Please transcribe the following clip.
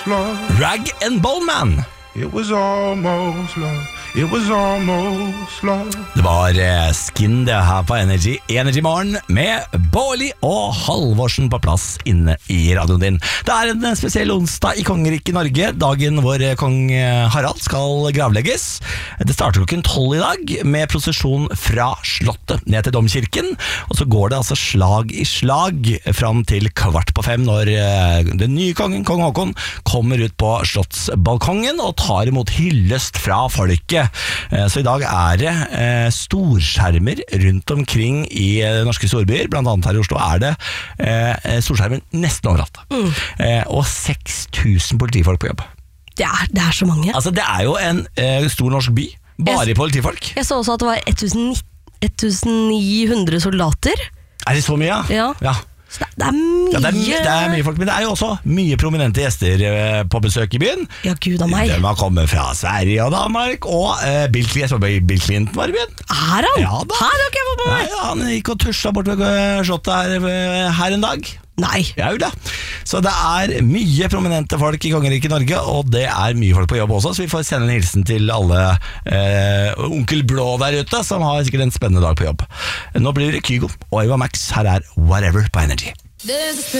love. Rag and Bone Man. It was almost love. It was almost love. Det var Skin det her på Energy Morgen med Bårli og Halvorsen på plass inne i radioen din. Det er en spesiell onsdag i Kongeriket Norge, dagen hvor kong Harald skal gravlegges. Det starter klokken 12 i dag med prosesjon fra slottet ned til domkirken, og så går det altså slag i slag fram til 4:15 når den nye kongen, kong Håkon, kommer ut på slottsbalkongen og tar imot hyllest fra folket. Så i dag er det storskjermer rundt omkring i norske storbyer. Blant annet her i Oslo er det storskjermer nesten overalt. Og 6000 politifolk på jobb. Det er så mange. Altså det er jo en stor norsk by, bare i politifolk. Jeg så også at det var 1900 soldater. Er det så mye? Ja. Så det er mye. Ja, det er mye folk, men det er jo også mye prominente gjester på besøk i byen. Ja, Gud av meg. De har kommet fra Sverige og Danmark, og Bill Clinton var i byen. Er han? Ja da. Her har ikke jeg fått med meg. Nei, han gikk og tusla bort ved slottet her en dag. Nei. Ja, det. Så det er mye prominente folk i Kongeriket Norge, og det er mye folk på jobb også, så vi får sende en hilsen til alle Onkel Blå der ute, som har sikkert en spennende dag på jobb. Nå blir det Kygo og Eva Max. Her er Whatever på Energy.